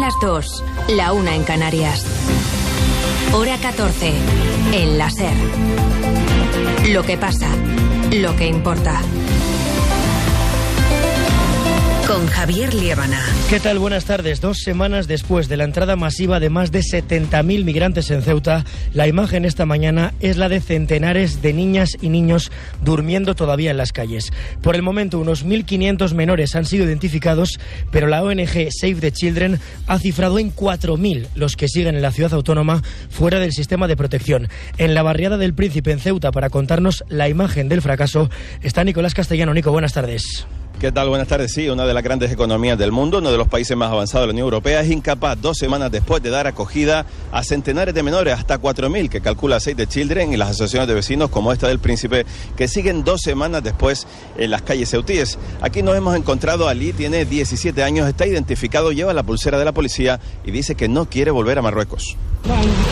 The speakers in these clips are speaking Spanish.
las 2, la 1 en Canarias. Hora 14, en la SER. Lo que pasa, lo que importa. Con Javier Liébana. ¿Qué tal? Buenas tardes. 2 semanas después de la entrada masiva de más de 70.000 migrantes en Ceuta, la imagen esta mañana es la de centenares de niñas y niños durmiendo todavía en las calles. Por el momento, unos 1.500 menores han sido identificados, pero la ONG Save the Children ha cifrado en 4.000 los que siguen en la ciudad autónoma fuera del sistema de protección. En la barriada del Príncipe, en Ceuta, para contarnos la imagen del fracaso, está Nicolás Castellano. Nico, buenas tardes. ¿Qué tal? Buenas tardes. Sí, una de las grandes economías del mundo, uno de los países más avanzados de la Unión Europea, es incapaz 2 semanas después de dar acogida a centenares de menores, hasta 4.000, que calcula Save the Children y las asociaciones de vecinos como esta del Príncipe, que siguen 2 semanas después en las calles ceutíes. Aquí nos hemos encontrado a Ali, tiene 17 años, está identificado, lleva la pulsera de la policía y dice que no quiere volver a Marruecos. No,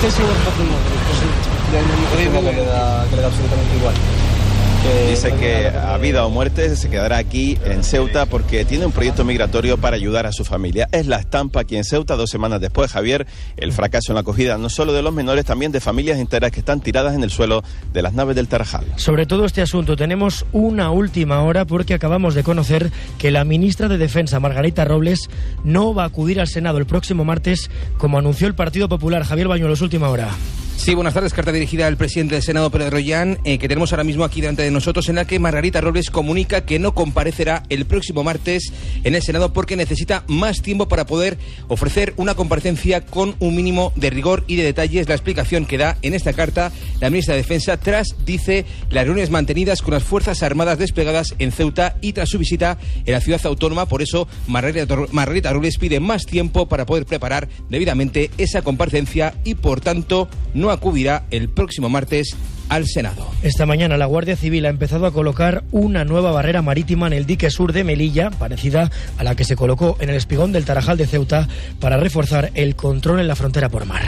que le da absolutamente igual. Dice que a vida o muerte se quedará aquí en Ceuta porque tiene un proyecto migratorio para ayudar a su familia. Es la estampa aquí en Ceuta 2 semanas después, Javier, el fracaso en la acogida no solo de los menores, también de familias enteras que están tiradas en el suelo de las naves del Tarajal. Sobre todo este asunto tenemos una última hora porque acabamos de conocer que la ministra de Defensa, Margarita Robles, no va a acudir al Senado el próximo martes, como anunció el Partido Popular. Javier Bañuelos, última hora. Sí, buenas tardes. Carta dirigida al presidente del Senado, Pedro Rollán, que tenemos ahora mismo aquí delante de nosotros, en la que Margarita Robles comunica que no comparecerá el próximo martes en el Senado porque necesita más tiempo para poder ofrecer una comparecencia con un mínimo de rigor y de detalles. La explicación que da en esta carta la ministra de Defensa tras, dice, las reuniones mantenidas con las Fuerzas Armadas desplegadas en Ceuta y tras su visita en la ciudad autónoma. Por eso, Margarita Robles pide más tiempo para poder preparar debidamente esa comparecencia y, por tanto, no acudirá el próximo martes al Senado. Esta mañana la Guardia Civil ha empezado a colocar una nueva barrera marítima en el dique sur de Melilla, parecida a la que se colocó en el espigón del Tarajal de Ceuta, para reforzar el control en la frontera por mar.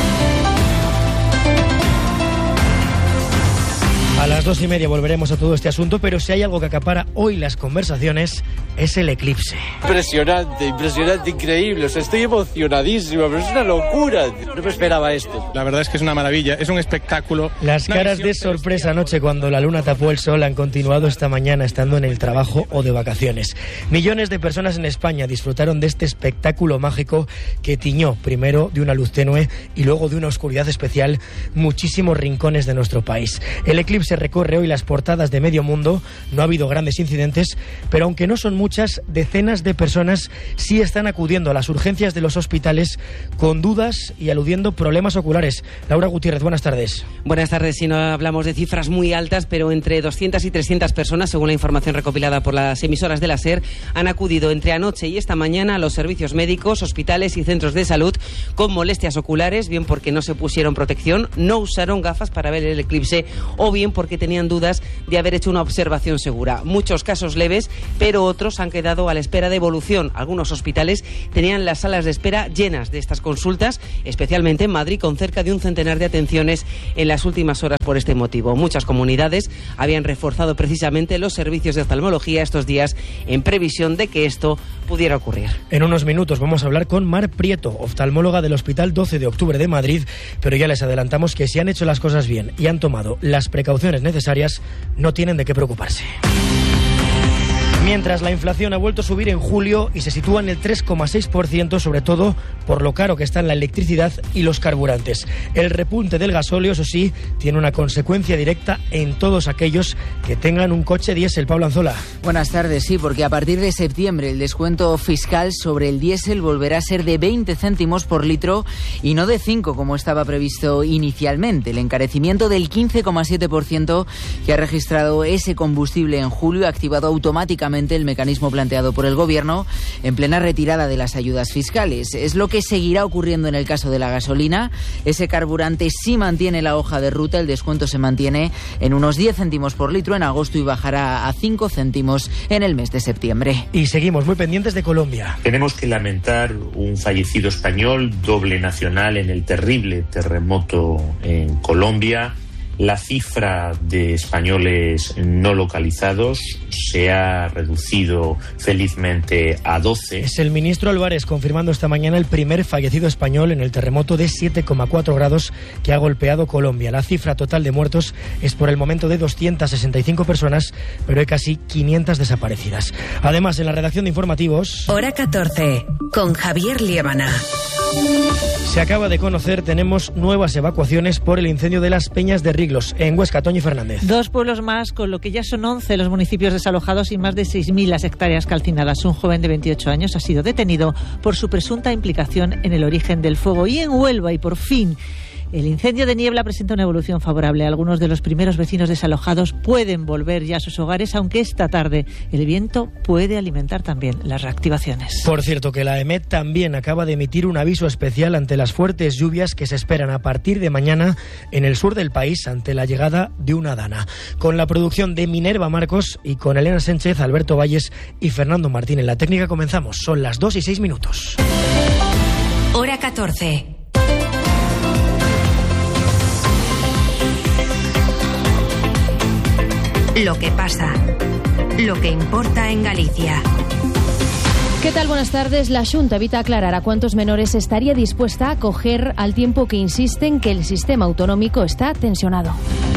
A las 2:30 volveremos a todo este asunto, pero si hay algo que acapara hoy las conversaciones es el eclipse. Impresionante, increíble. O sea, estoy emocionadísimo, pero es una locura. No me esperaba esto. La verdad es que es una maravilla, es un espectáculo. Las caras de sorpresa anoche cuando la luna tapó el sol han continuado esta mañana estando en el trabajo o de vacaciones. Millones de personas en España disfrutaron de este espectáculo mágico que tiñó primero de una luz tenue y luego de una oscuridad especial muchísimos rincones de nuestro país. El eclipse recorre hoy las portadas de medio mundo. No ha habido grandes incidentes, pero aunque no son muchas, decenas de personas sí están acudiendo a las urgencias de los hospitales con dudas y aludiendo problemas oculares. Laura Gutiérrez, buenas tardes. Buenas tardes. Si no hablamos de cifras muy altas, pero entre 200 y 300 personas, según la información recopilada por las emisoras de la SER, han acudido entre anoche y esta mañana a los servicios médicos, hospitales y centros de salud con molestias oculares, bien porque no se pusieron protección, no usaron gafas para ver el eclipse o bien porque tenían dudas de haber hecho una observación segura. Muchos casos leves, pero otros han quedado a la espera de evolución. Algunos hospitales tenían las salas de espera llenas de estas consultas, especialmente en Madrid, con cerca de un centenar de atenciones en las últimas horas por este motivo. Muchas comunidades habían reforzado precisamente los servicios de oftalmología estos días en previsión de que esto pudiera ocurrir. En unos minutos vamos a hablar con Mar Prieto, oftalmóloga del Hospital 12 de Octubre de Madrid, pero ya les adelantamos que si han hecho las cosas bien y han tomado las precauciones necesarias, no tienen de qué preocuparse. Mientras la inflación ha vuelto a subir en julio y se sitúa en el 3,6%, sobre todo por lo caro que están la electricidad y los carburantes. El repunte del gasóleo, eso sí, tiene una consecuencia directa en todos aquellos que tengan un coche diésel. Pablo Anzola. Buenas tardes, sí, porque a partir de septiembre el descuento fiscal sobre el diésel volverá a ser de 20 céntimos por litro y no de 5 como estaba previsto inicialmente. El encarecimiento del 15,7% que ha registrado ese combustible en julio ha activado automáticamente el mecanismo planteado por el Gobierno en plena retirada de las ayudas fiscales. Es lo que seguirá ocurriendo en el caso de la gasolina. Ese carburante sí mantiene la hoja de ruta, el descuento se mantiene en unos 10 céntimos por litro en agosto y bajará a 5 céntimos en el mes de septiembre. Y seguimos muy pendientes de Colombia. Tenemos que lamentar un fallecido español, doble nacional, en el terrible terremoto en Colombia. La cifra de españoles no localizados se ha reducido felizmente a 12. Es el ministro Álvarez confirmando esta mañana el primer fallecido español en el terremoto de 7,4 grados que ha golpeado Colombia. La cifra total de muertos es por el momento de 265 personas, pero hay casi 500 desaparecidas. Además, en la redacción de informativos... Hora 14, con Javier Liébana. Se acaba de conocer, tenemos nuevas evacuaciones por el incendio de las Peñas de Riglos, en Huesca. Toñi Fernández. 2 pueblos más, con lo que ya son 11 los municipios desalojados y más de 6.000 las hectáreas calcinadas. Un joven de 28 años ha sido detenido por su presunta implicación en el origen del fuego. Y en Huelva, y por fin, el incendio de Niebla presenta una evolución favorable. Algunos de los primeros vecinos desalojados pueden volver ya a sus hogares, aunque esta tarde el viento puede alimentar también las reactivaciones. Por cierto, que la EMET también acaba de emitir un aviso especial ante las fuertes lluvias que se esperan a partir de mañana en el sur del país ante la llegada de una dana. Con la producción de Minerva Marcos y con Elena Sánchez, Alberto Valles y Fernando Martín en la técnica comenzamos. Son las 2:06. Hora 14. Lo que pasa, lo que importa en Galicia. ¿Qué tal? Buenas tardes. La Xunta evita aclarar a cuántos menores estaría dispuesta a acoger al tiempo que insisten que el sistema autonómico está tensionado.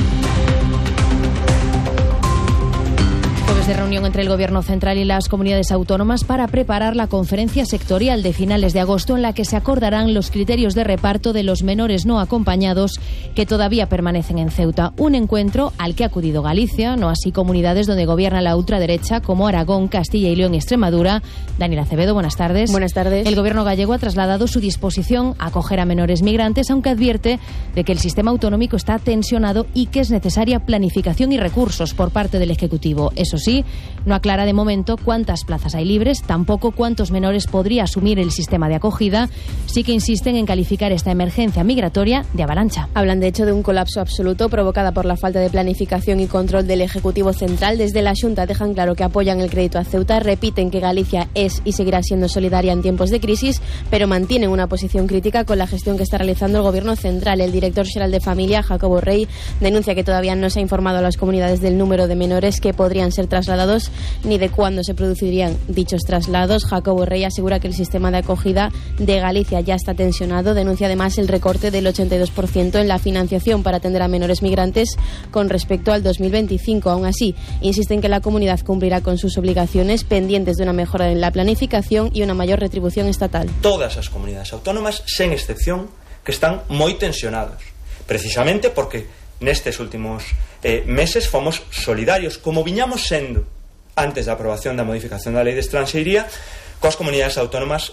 De reunión entre el Gobierno central y las comunidades autónomas para preparar la conferencia sectorial de finales de agosto en la que se acordarán los criterios de reparto de los menores no acompañados que todavía permanecen en Ceuta. Un encuentro al que ha acudido Galicia, no así comunidades donde gobierna la ultraderecha como Aragón, Castilla y León y Extremadura. Daniela Acevedo, buenas tardes. Buenas tardes. El Gobierno gallego ha trasladado su disposición a acoger a menores migrantes, aunque advierte de que el sistema autonómico está tensionado y que es necesaria planificación y recursos por parte del Ejecutivo. Eso sí, no aclara de momento cuántas plazas hay libres, tampoco cuántos menores podría asumir el sistema de acogida. Sí que insisten en calificar esta emergencia migratoria de avalancha. Hablan de hecho de un colapso absoluto provocada por la falta de planificación y control del Ejecutivo Central. Desde la Xunta dejan claro que apoyan el crédito a Ceuta, repiten que Galicia es y seguirá siendo solidaria en tiempos de crisis, pero mantienen una posición crítica con la gestión que está realizando el Gobierno Central. El director general de Familia, Jacobo Rey, denuncia que todavía no se ha informado a las comunidades del número de menores que podrían ser trasladados ni de cuándo se producirían dichos traslados. Jacobo Rey asegura que el sistema de acogida de Galicia ya está tensionado. Denuncia además el recorte del 82% en la financiación para atender a menores migrantes con respecto al 2025. Aún así, insisten que la comunidad cumplirá con sus obligaciones pendientes de una mejora en la planificación y una mayor retribución estatal. Todas as comunidades autónomas, sen excepción, que están moi tensionadas, precisamente porque nestes últimos meses fomos solidarios, como viñamos sendo antes da aprobación da modificación da Lei de Estranxeiría, coas comunidades autónomas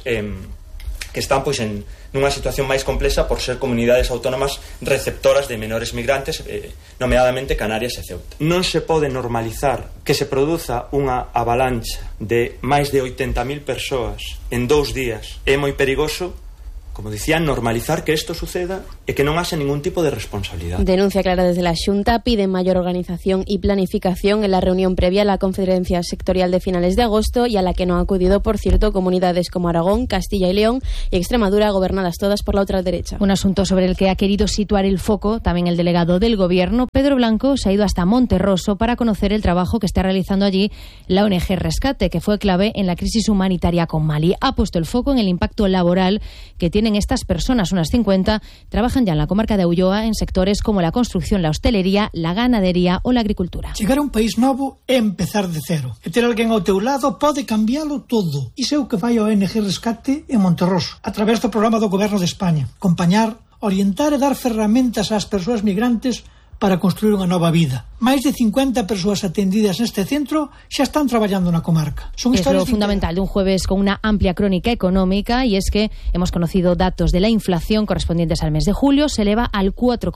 que están pois nunha situación máis complexa por ser comunidades autónomas receptoras de menores migrantes, nomeadamente Canarias e Ceuta. Non se pode normalizar que se produza unha avalancha de máis de 80.000 persoas en 2 días. É moi perigoso, como decía, normalizar que esto suceda e que non haxa ningún tipo de responsabilidad. Denuncia clara desde la Xunta, piden mayor organización y planificación en la reunión previa a la conferencia sectorial de finales de agosto y a la que no han acudido, por cierto, comunidades como Aragón, Castilla y León y Extremadura, gobernadas todas por la ultraderecha. Un asunto sobre el que ha querido situar el foco también el delegado del Gobierno, Pedro Blanco, se ha ido hasta Monterroso para conocer el trabajo que está realizando allí la ONG Rescate, que fue clave en la crisis humanitaria con Mali. Ha puesto el foco en el impacto laboral que tienen estas personas, unas 50, trabajan ya en la comarca de Ulloa en sectores como la construcción, la hostelería, la ganadería o la agricultura. Chegar a un país novo é empezar de cero. E ter alguén ao teu lado pode cambiálo todo. Iso é o que fai a ONG Rescate en Monterroso, a través do programa do Goberno de España. Acompañar, orientar e dar ferramentas ás persoas migrantes para construir unha nova vida. Máis de 50 persoas atendidas neste centro xa están traballando na comarca. Son es lo fundamental de un jueves con una amplia crónica económica, y es que hemos conocido datos de la inflación correspondientes al mes de julio. Se eleva al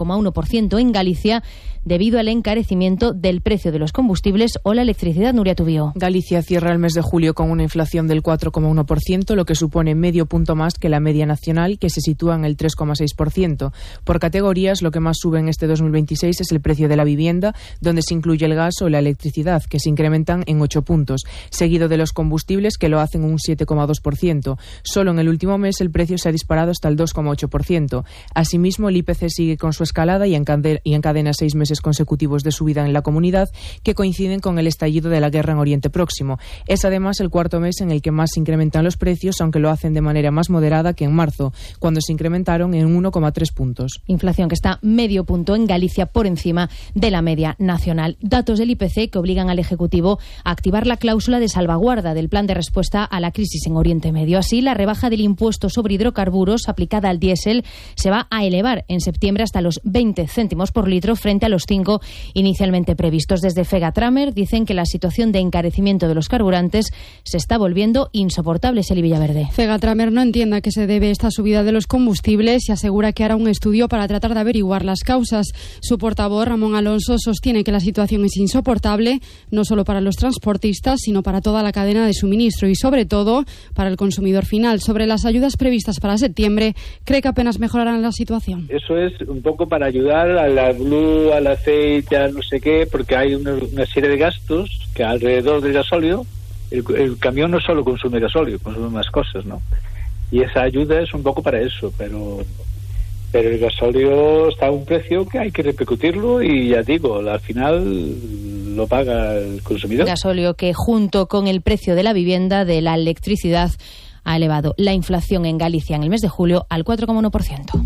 4,1% en Galicia debido al encarecimiento del precio de los combustibles o la electricidad. Nuria Tubío. Galicia cierra el mes de julio con una inflación del 4,1%, lo que supone medio punto más que la media nacional, que se sitúa en el 3,6%. Por categorías, lo que más sube en este 2026 es el precio de la vivienda, donde se incluye el gas o la electricidad, que se incrementan en 8 puntos, seguido de los combustibles, que lo hacen un 7,2%. Solo en el último mes el precio se ha disparado hasta el 2,8%. Asimismo, el IPC sigue con su escalada y encadena 6 meses consecutivos de subida en la comunidad, que coinciden con el estallido de la guerra en Oriente Próximo. Es además el cuarto mes en el que más se incrementan los precios, aunque lo hacen de manera más moderada que en marzo, cuando se incrementaron en 1,3 puntos. Inflación que está medio punto en Galicia por encima de la media nacional. Datos del IPC que obligan al Ejecutivo a activar la cláusula de salvaguarda del plan de respuesta a la crisis en Oriente Medio. Así, la rebaja del impuesto sobre hidrocarburos aplicada al diésel se va a elevar en septiembre hasta los 20 céntimos por litro frente a los 5 inicialmente previstos. Desde Fegatramer dicen que la situación de encarecimiento de los carburantes se está volviendo insoportable. Seli Villaverde. Fegatramer no entiende a qué se debe esta subida de los combustibles y asegura que hará un estudio para tratar de averiguar las causas. Su portavoz, Ramón Alonso, sostiene que la situación es insoportable, no solo para los transportistas, sino para toda la cadena de suministro y, sobre todo, para el consumidor final. Sobre las ayudas previstas para septiembre, cree que apenas mejorarán la situación. Eso es un poco para ayudar a la blue, al aceite, a no sé qué, porque hay una serie de gastos que alrededor del gasóleo, el camión no solo consume gasóleo, consume más cosas, ¿no? Y esa ayuda es un poco para eso, pero el gasóleo está a un precio que hay que repercutirlo y ya digo, al final lo paga el consumidor. Gasóleo que junto con el precio de la vivienda, de la electricidad, ha elevado la inflación en Galicia en el mes de julio al 4,1%.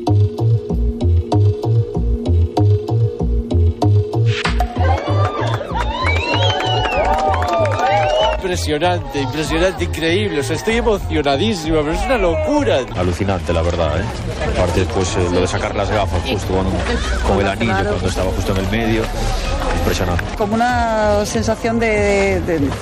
Impresionante, increíble. O sea, estoy emocionadísimo, pero es una locura. Alucinante, la verdad, ¿eh? Aparte, pues lo de sacar las gafas justo con el anillo, cuando estaba justo en el medio. Impresionante. Como una sensación de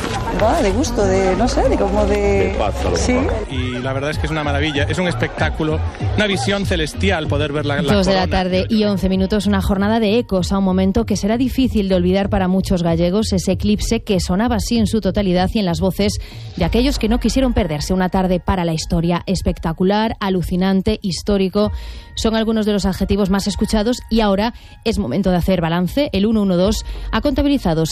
gusto, de no sé, de como de paz, a lo sí. Y la verdad es que es una maravilla, es un espectáculo, una visión celestial poder ver la 2 de la tarde y 11 minutos, una jornada de ecos a un momento que será difícil de olvidar para muchos gallegos, ese eclipse que sonaba así en su totalidad y en las voces de aquellos que no quisieron perderse. Una tarde para la historia, espectacular, alucinante, histórico, son algunos de los adjetivos más escuchados y ahora es momento de hacer balance. El 112 ha contabilizado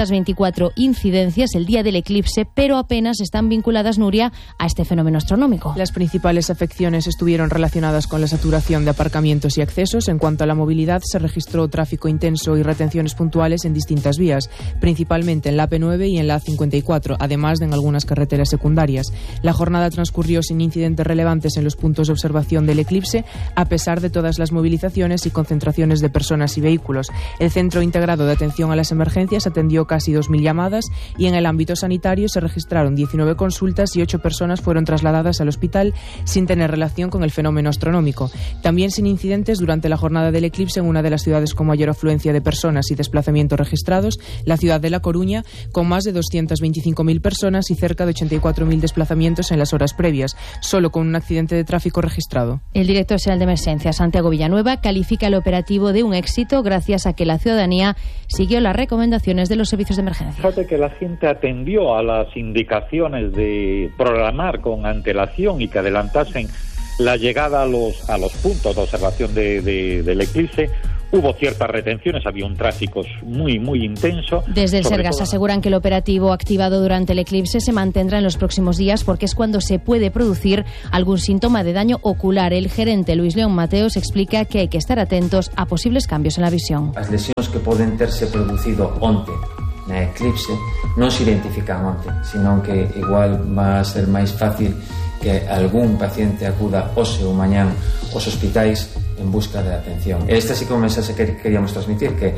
624 incidencias el día del eclipse, pero apenas están vinculadas, Nuria, a este fenómeno astronómico. Las principales afecciones estuvieron relacionadas con la saturación de aparcamientos y accesos. En cuanto a la movilidad, se registró tráfico intenso y retenciones puntuales en distintas vías, principalmente en la AP9 y en la A54, además de en algunas carreteras secundarias. La jornada transcurrió sin incidentes relevantes en los puntos de observación del eclipse, a pesar de todas las movilizaciones y concentraciones de personas y vehículos. El Centro Integrado de Atención a las Emergencias atendió casi 2.000 llamadas y en el ámbito sanitario se registraron 19 consultas y 8 personas fueron trasladadas al hospital sin tener relación con el fenómeno astronómico. También sin incidentes durante la jornada del eclipse en una de las ciudades con mayor afluencia de personas y desplazamientos registrados, la ciudad de La Coruña, con más de 225.000 personas y cerca de 84.000 desplazamientos en las horas previas, solo con un accidente de tráfico registrado. El director general de Emergencias, Santiago Villanueva, califica el operativo de un éxito gracias a que la ciudadanía siguió las recomendaciones de los servicios de emergencia. Fíjate que la gente atendió a las indicaciones de programar con antelación y que adelantasen la llegada a los puntos de observación del eclipse. Hubo ciertas retenciones, había un tráfico muy, muy intenso. Desde el Sergas aseguran que el operativo activado durante el eclipse se mantendrá en los próximos días porque es cuando se puede producir algún síntoma de daño ocular. El gerente Luis León Mateos explica que hay que estar atentos a posibles cambios en la visión. As lesións que poden terse producido onte na eclipse non se identifican onte, senón que igual va a ser máis fácil que algún paciente acuda hoxe ou mañán aos hospitais en busca de atención. Este sí que é un mensaxe que queríamos transmitir, que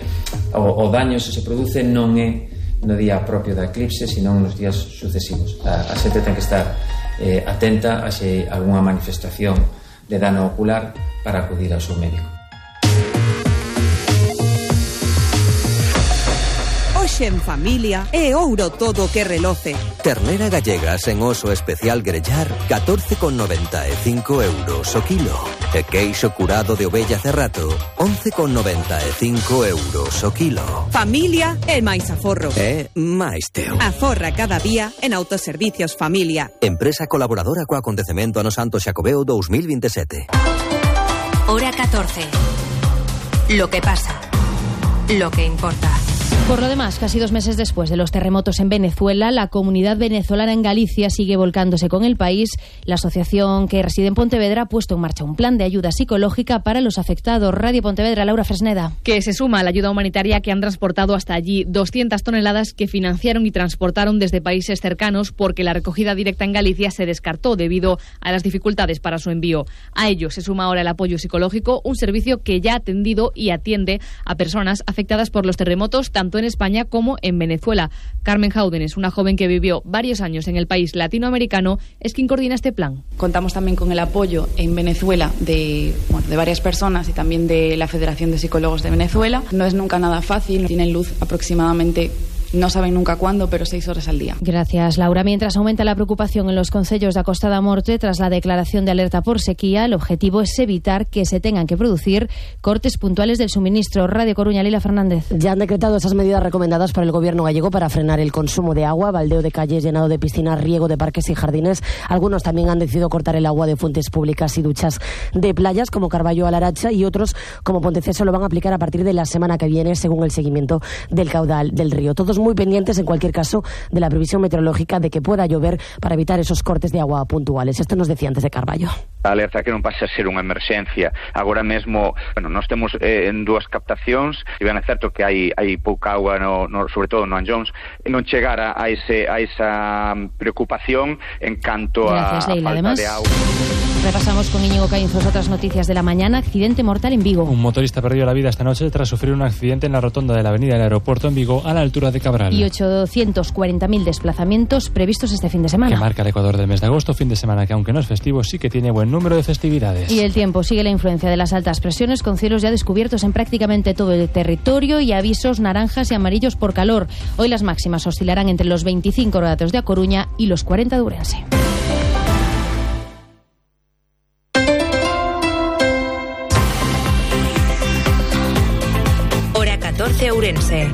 o daño se produce non é no día propio da eclipse, senón nos días sucesivos. A xente ten que estar atenta a se algunha manifestación de dano ocular para acudir ao seu médico. Hoxe en familia é ouro todo que reloce. Ternera gallega sen oso especial grellar 14,95 euros o kilo. E queixo curado de ovella cerrato 11,95 euros o kilo. Familia é máis aforro. É máis teo. Aforra cada día en Autoservicios Familia. Empresa colaboradora co acontecemento Ano Santo Xacobeo 2027. Hora 14. Lo que pasa. lo que importa. Por lo demás, casi 2 meses después de los terremotos en Venezuela, la comunidad venezolana en Galicia sigue volcándose con el país. La asociación que reside en Pontevedra ha puesto en marcha un plan de ayuda psicológica para los afectados. Radio Pontevedra, Laura Fresneda. Que se suma a la ayuda humanitaria que han transportado hasta allí 200 toneladas que financiaron y transportaron desde países cercanos porque la recogida directa en Galicia se descartó debido a las dificultades para su envío. A ello se suma ahora el apoyo psicológico, un servicio que ya ha atendido y atiende a personas afectadas por los terremotos, tanto en España como en Venezuela. Carmen Jaúdenes, una joven que vivió varios años en el país latinoamericano, es quien coordina este plan. Contamos también con el apoyo en Venezuela de varias personas y también de la Federación de Psicólogos de Venezuela. No es nunca nada fácil, tienen luz aproximadamente, no saben nunca cuándo, pero 6 horas al día. Gracias, Laura. Mientras aumenta la preocupación en los concellos da Costa da Morte tras la declaración de alerta por sequía, el objetivo es evitar que se tengan que producir cortes puntuales del suministro. Radio Coruña, Lila Fernández. Ya han decretado esas medidas recomendadas por el Gobierno gallego para frenar el consumo de agua, baldeo de calles, llenado de piscinas, riego de parques y jardines. Algunos también han decidido cortar el agua de fuentes públicas y duchas de playas, como Carballo a la Aracha, y otros, como Ponteceso, lo van a aplicar a partir de la semana que viene, según el seguimiento del caudal del río. Todos muy pendientes, en cualquier caso, de la previsión meteorológica de que pueda llover para evitar esos cortes de agua puntuales. Esto nos decía antes de Carballo. A alerta que non pase a ser unha emerxencia. Agora mesmo, nós temos en 2 captacións, e ben é certo que hai pouca agua, sobre todo no Anllóns, non chegar a esa preocupación en canto a falta de agua. Repasamos con Íñigo Caínzos otras noticias de la mañana. Accidente mortal en Vigo. Un motorista perdió la vida esta noche tras sufrir un accidente en la rotonda de la avenida del aeropuerto en Vigo, a la altura de Cabral. Y 840.000 desplazamientos previstos este fin de semana. Que marca el Ecuador del mes de agosto, fin de semana que, aunque no es festivo, sí que tiene buen número de festividades. Y el tiempo sigue la influencia de las altas presiones, con cielos ya descubiertos en prácticamente todo el territorio y avisos naranjas y amarillos por calor. Hoy las máximas oscilarán entre los 25 grados de A Coruña y los 40 de Ourense. Hora 14 Ourense.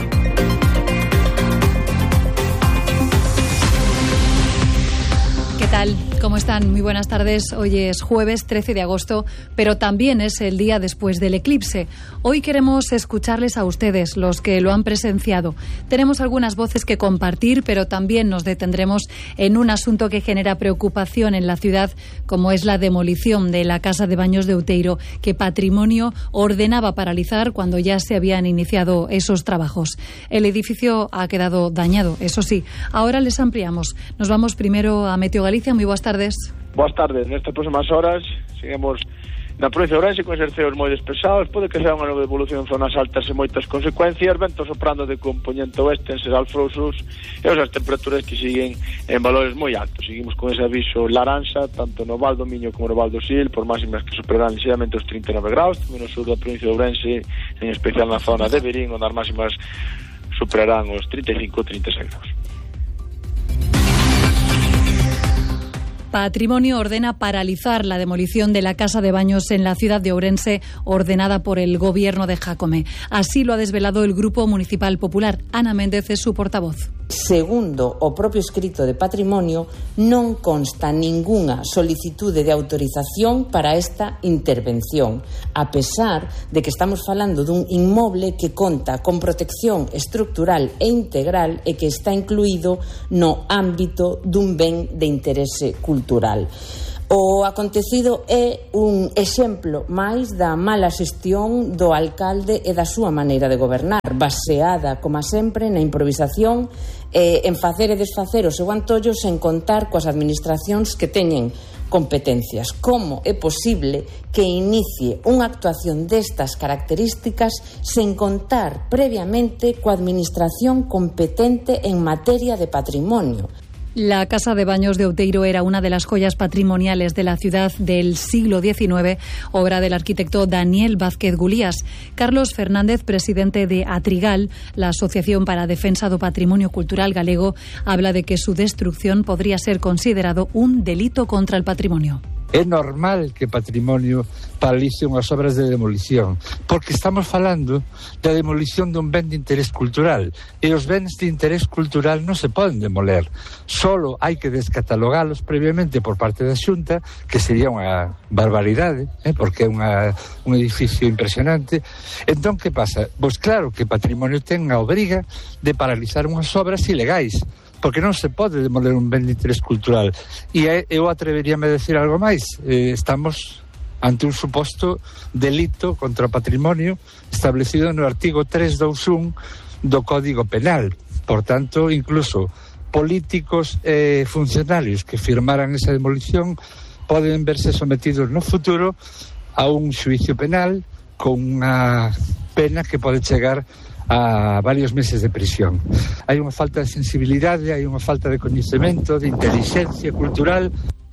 ¿Qué tal? ¿Cómo están? Muy buenas tardes. Hoy es jueves 13 de agosto, pero también es el día después del eclipse. Hoy queremos escucharles a ustedes, los que lo han presenciado. Tenemos algunas voces que compartir, pero también nos detendremos en un asunto que genera preocupación en la ciudad, como es la demolición de la Casa de Baños de Outeiro, que Patrimonio ordenaba paralizar cuando ya se habían iniciado esos trabajos. El edificio ha quedado dañado, eso sí. Ahora les ampliamos. Nos vamos primero a Meteo Galicia. Muy buenas tardes. Boas tardes. Nestas próximas horas seguimos na provincia de Ourense con exerceos moi despesados. Pode que sea unha nova evolución en zonas altas e moitas consecuencias. Ventos soprando de componente oeste en Sedal Frouxos e as temperaturas que siguen en valores moi altos. Seguimos con ese aviso laranxa tanto no Val do Miño como no Val do Sil, por máximas que superarán ligeramente os 39 graus, tamén no sur da provincia de Ourense, en especial na zona de Verín, onde as máximas superarán os 35-36 graus. Patrimonio ordena paralizar la demolición de la Casa de Baños en la ciudad de Ourense, ordenada por el gobierno de Jácome. Así lo ha desvelado el Grupo Municipal Popular. Ana Méndez es su portavoz. Segundo o propio escrito de Patrimonio, non consta ningunha solicitude de autorización para esta intervención, a pesar de que estamos falando dun inmoble que conta con protección estructural e integral e que está incluído no ámbito dun ben de interese cultural. O acontecido é un exemplo máis da mala xestión do alcalde e da súa maneira de gobernar, baseada, como sempre, na improvisación e en facer e desfacer o seu antollo sen contar coas administracións que teñen competencias. Como é posible que inicie unha actuación destas características sen contar previamente coa administración competente en materia de patrimonio? La Casa de Baños de Outeiro era una de las joyas patrimoniales de la ciudad del siglo XIX, obra del arquitecto Daniel Vázquez Gulías. Carlos Fernández, presidente de Atrigal, la Asociación para a Defensa do Patrimonio Cultural Galego, habla de que su destrucción podría ser considerado un delito contra el patrimonio. É normal que Patrimonio paralice unhas obras de demolición, porque estamos falando da demolición dun ben de interés cultural, e os bens de interés cultural non se poden demoler, solo hai que descatalogalos previamente por parte da Xunta, que sería unha barbaridade, porque é un edificio impresionante. Entón, que pasa? Pois claro que Patrimonio ten a obriga de paralizar unhas obras ilegais, porque non se pode demoler un ben de interés cultural. E eu atreveríame a decir algo máis. Estamos ante un suposto delito contra o patrimonio establecido no artigo 321 do Código Penal. Por tanto, incluso políticos e funcionarios que firmaran esa demolición poden verse sometidos no futuro a un xuicio penal con unha pena que pode chegar a varios meses de prisión. Hai unha falta de sensibilidade, hai unha falta de coñecemento, de inteligencia cultural.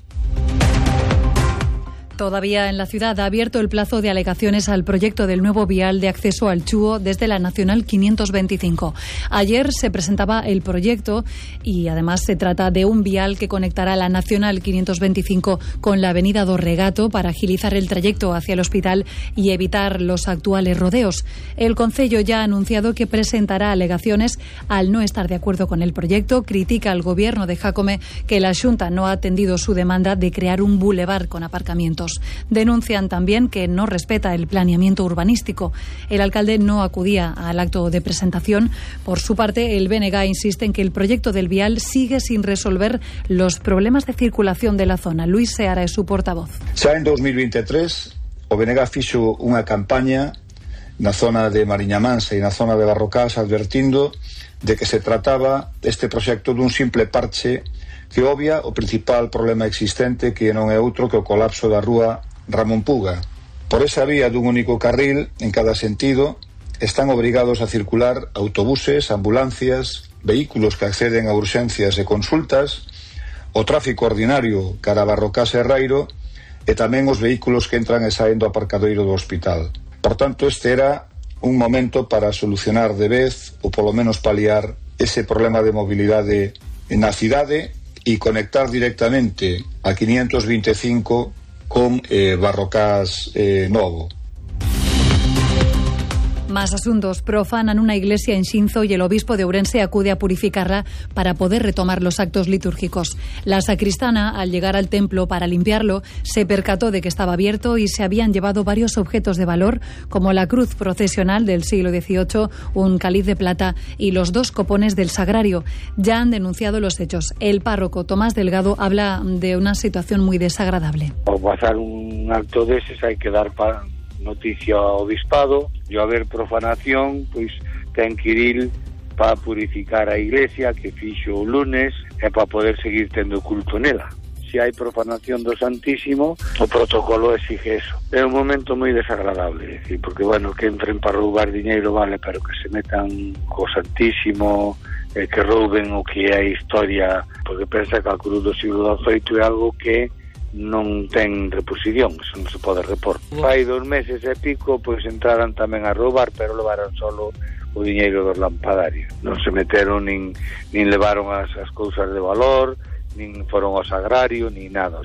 Todavía en la ciudad ha abierto el plazo de alegaciones al proyecto del nuevo vial de acceso al Chúo desde la Nacional 525. Ayer se presentaba el proyecto y además se trata de un vial que conectará la Nacional 525 con la Avenida do Regato para agilizar el trayecto hacia el hospital y evitar los actuales rodeos. El Concello ya ha anunciado que presentará alegaciones al no estar de acuerdo con el proyecto. Critica al gobierno de Jácome que la Xunta no ha atendido su demanda de crear un bulevar con aparcamientos. Denuncian también que no respeta el planeamiento urbanístico. El alcalde no acudía al acto de presentación. Por su parte, el BNG insiste en que el proyecto del vial sigue sin resolver los problemas de circulación de la zona. Luis Seara es su portavoz. Xa en 2023 o BNG fixo unha campaña na zona de Mariña Mansa e na zona de Barrocás advertindo de que se trataba este proxecto dun simple parche que obvia o principal problema existente, que non é outro que o colapso da rúa Ramón Puga. Por esa vía dun único carril en cada sentido están obrigados a circular autobuses, ambulancias, vehículos que acceden a urxencias e consultas, o tráfico ordinario cara a Barrocás e Rairo e tamén os vehículos que entran e saen do aparcadoiro do hospital. Por tanto, este era un momento para solucionar de vez ou polo menos paliar ese problema de mobilidade na cidade e conectar directamente a 525 con Barrocás Novo. Más asuntos. Profanan una iglesia en Xinzo y el obispo de Ourense acude a purificarla para poder retomar los actos litúrgicos. La sacristana, al llegar al templo para limpiarlo, se percató de que estaba abierto y se habían llevado varios objetos de valor, como la cruz procesional del siglo XVIII, un cáliz de plata y los 2 copones del sagrario. Ya han denunciado los hechos. El párroco Tomás Delgado habla de una situación muy desagradable. Ao pasar un acto deses hai que dar noticia ao obispado, e ao haber profanación, pois ten que ir para purificar a iglesia que fixo o lunes e para poder seguir tendo culto nela. Se hai profanación do Santísimo, o protocolo exige eso. É un momento moi desagradable, decir, porque, bueno, que entren para roubar diñeiro, vale, pero que se metan co Santísimo, que rouben o que é a historia, porque pensa que a cruz do siglo XVIII é algo que non ten reposición, eso non se pode repor. Fai 2 meses e pico, pois entraran tamén a roubar, pero levaron solo o diñeiro dos lampadarios. Non se meteron nin levaron as cousas de valor, nin foron ao sagrario, nin nada.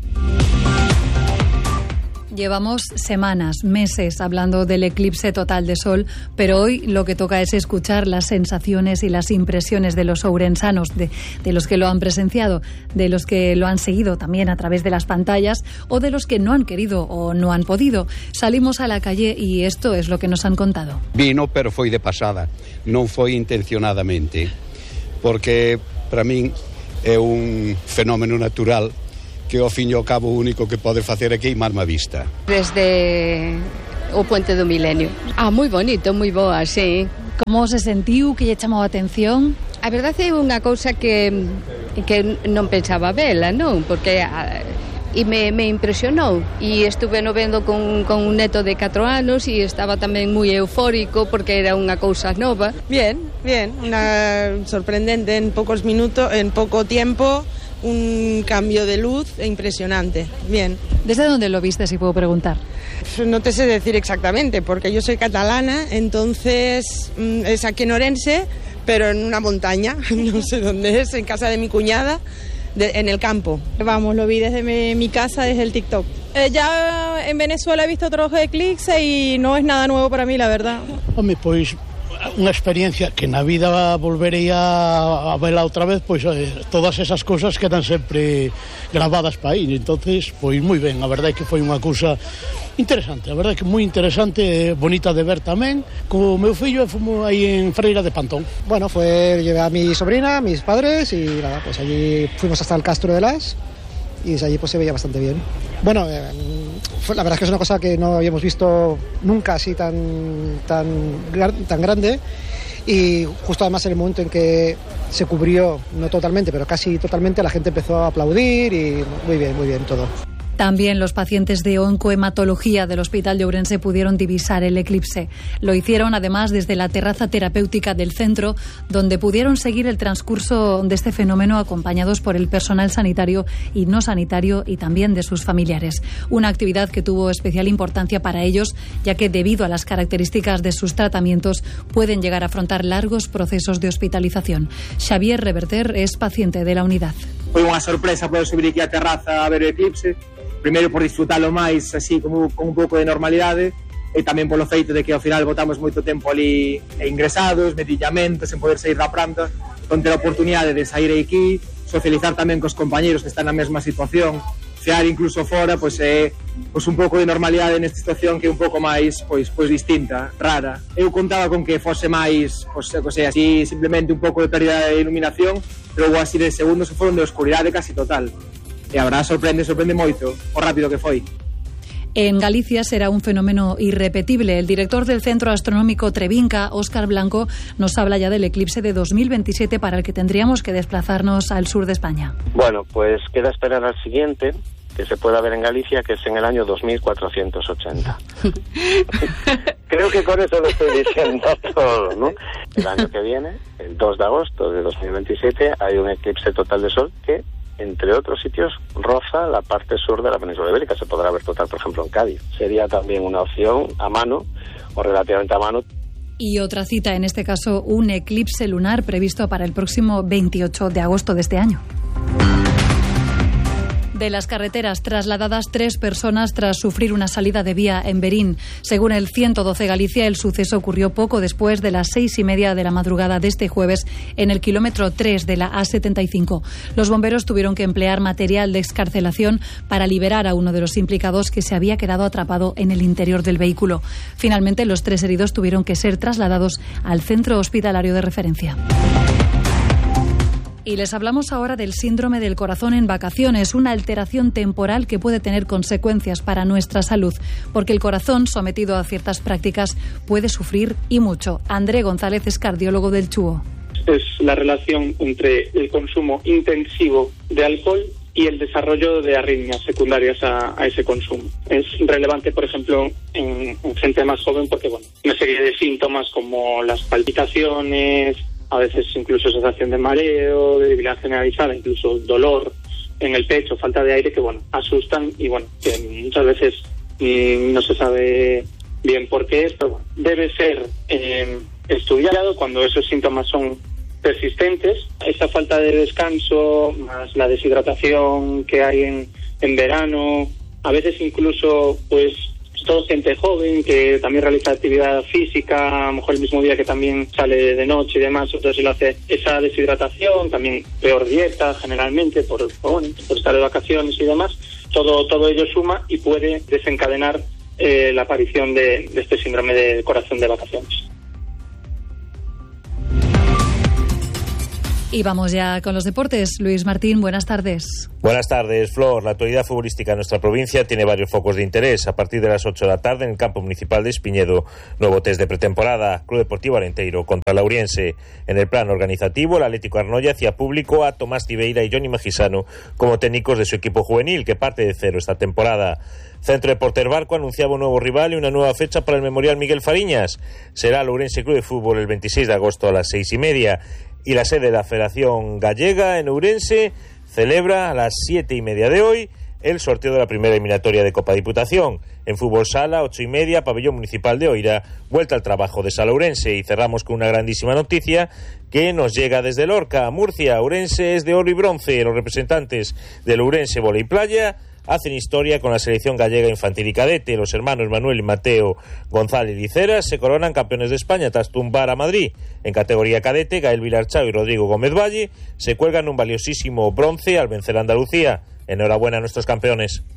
Llevamos semanas, meses hablando del eclipse total de sol, pero hoy lo que toca es escuchar las sensaciones y las impresiones de los ourensanos, de los que lo han presenciado, de los que lo han seguido también a través de las pantallas o de los que no han querido o no han podido. Salimos a la calle y esto es lo que nos han contado. Vino, pero foi de pasada, non foi intencionadamente, porque para min é un fenómeno natural que ao fin e ao cabo o único que pode facer é queimarme a vista. Desde o Puente do Milenio. Moi bonito, moi boa, sí. Como se sentiu, que lle chamou a atención? A verdade é unha cousa que non pensaba vela, non? Porque me impresionou e estuve no vendo con un neto de 4 anos e estaba tamén moi eufórico porque era unha cousa nova. Bien, sorprendente en pocos minutos, en poco tiempo. Un cambio de luz impresionante. Bien. ¿Desde dónde lo viste, si puedo preguntar? No te sé decir exactamente, porque yo soy catalana, entonces es aquí en Orense, pero en una montaña, no sé dónde es, en casa de mi cuñada, en el campo. Vamos, lo vi desde mi casa, desde el TikTok. Ya en Venezuela he visto otros eclipses y no es nada nuevo para mí, la verdad. Home, pois unha experiencia que na vida volverei a vela outra vez, pois todas esas cousas quedan sempre gravadas para aí. Entonces, pois moi ben, a verdade é que foi unha cousa interesante, a verdade é que moi interesante, bonita de ver tamén. Co meu fillo fomos aí en Freira de Pantón. Bueno, llevé a mi sobrina, a mis padres y nada, pues allí fuimos hasta el Castro de Las y desde allí pues se veía bastante bien. Bueno, la verdad es que es una cosa que no habíamos visto nunca así tan grande, y justo además en el momento en que se cubrió, no totalmente, pero casi totalmente, la gente empezó a aplaudir y muy bien todo. También los pacientes de oncohematología del Hospital de Ourense pudieron divisar el eclipse. Lo hicieron además desde la terraza terapéutica del centro, donde pudieron seguir el transcurso de este fenómeno acompañados por el personal sanitario y no sanitario y también de sus familiares. Una actividad que tuvo especial importancia para ellos, ya que debido a las características de sus tratamientos pueden llegar a afrontar largos procesos de hospitalización. Xavier Reverter es paciente de la unidad. Foi unha sorpresa poder subir aquí á terraza a ver o eclipse. Primeiro por disfrutalo máis así como con un pouco de normalidade, e tamén polo feito de que ao final botamos moito tempo ali ingresados, medillamentos, sen poder sair da planta, con ter a oportunidade de sair aquí, socializar tamén cos compañeros que están na mesma situación, cear incluso fora, pois é un pouco de normalidade nesta situación que é un pouco máis pois distinta, rara. Eu contaba con que fose máis, así simplemente un pouco de pérdida de iluminación, pero logo así de segundos que foron de oscuridade casi total. E a verdade sorprende moito o rápido que foi. En Galicia será un fenómeno irrepetible. El director del Centro Astronómico Trevinca, Óscar Blanco, nos habla ya del eclipse de 2027 para el que tendríamos que desplazarnos al sur de España. Bueno, pues queda esperar al siguiente, que se pueda ver en Galicia, que es en el año 2480. Creo que con eso lo estoy diciendo todo, ¿no? El año que viene, el 2 de agosto de 2027, hay un eclipse total de sol que, entre otros sitios, roza la parte sur de la península ibérica. Se podrá ver total, por ejemplo, en Cádiz. Sería también una opción a mano, o relativamente a mano. Y otra cita, en este caso, un eclipse lunar previsto para el próximo 28 de agosto de este año. De las carreteras, trasladadas 3 personas tras sufrir una salida de vía en Berín. Según el 112 Galicia, el suceso ocurrió poco después de las 6:30 de la madrugada de este jueves en el kilómetro 3 de la A75. Los bomberos tuvieron que emplear material de excarcelación para liberar a uno de los implicados, que se había quedado atrapado en el interior del vehículo. Finalmente, los 3 heridos tuvieron que ser trasladados al centro hospitalario de referencia. Y les hablamos ahora del síndrome del corazón en vacaciones, una alteración temporal que puede tener consecuencias para nuestra salud, porque el corazón, sometido a ciertas prácticas, puede sufrir y mucho. André González es cardiólogo del CHUO. Es la relación entre el consumo intensivo de alcohol y el desarrollo de arritmias secundarias a ese consumo. Es relevante, por ejemplo, en gente más joven, porque una serie de síntomas como las palpitaciones, a veces incluso sensación de mareo, de debilidad generalizada, incluso dolor en el pecho, falta de aire, que asustan y que muchas veces no se sabe bien por qué es, pero debe ser estudiado cuando esos síntomas son persistentes. Esa falta de descanso, más la deshidratación que hay en verano, a veces incluso todo gente joven que también realiza actividad física, a lo mejor el mismo día que también sale de noche y demás, entonces le hace esa deshidratación, también peor dieta generalmente por estar de vacaciones y demás. Todo ello suma y puede desencadenar la aparición de este síndrome de corazón de vacaciones. Y vamos ya con los deportes. Luis Martín, buenas tardes. Buenas tardes, Flor. La actualidad futbolística en nuestra provincia tiene varios focos de interés. A partir de las 8 de la tarde en el campo municipal de Espiñedo, nuevo test de pretemporada. Club Deportivo Arenteiro contra Lauriense. En el plano organizativo, el Atlético Arnoia hacía público a Tomás Tibeira y Johnny Magisano como técnicos de su equipo juvenil, que parte de cero esta temporada. Centro de Porter Barco anunciaba un nuevo rival y una nueva fecha para el Memorial Miguel Fariñas. Será el Ourense Club de Fútbol el 26 de agosto a las 6:30. Y la sede de la Federación Gallega en Ourense celebra a las 7:30 de hoy el sorteo de la primera eliminatoria de Copa Diputación. En fútbol sala, 8:30, pabellón municipal de Oira, vuelta al trabajo de Sala Ourense. Y cerramos con una grandísima noticia que nos llega desde Lorca, Murcia. Ourense es de oro y bronce. Los representantes del Ourense Voley Playa hacen historia con la selección gallega infantil y cadete. Los hermanos Manuel y Mateo González Liceras se coronan campeones de España tras tumbar a Madrid. En categoría cadete, Gael Vilarchao y Rodrigo Gómez Valle se cuelgan un valiosísimo bronce al vencer a Andalucía. Enhorabuena a nuestros campeones.